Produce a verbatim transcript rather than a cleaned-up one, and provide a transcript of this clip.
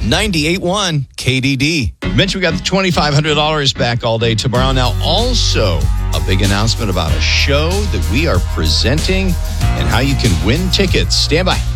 ninety-eight point one K D D. Mentioned we got the twenty-five hundred dollars back all day tomorrow. Now, also a big announcement about a show that we are presenting and how you can win tickets. Stand by.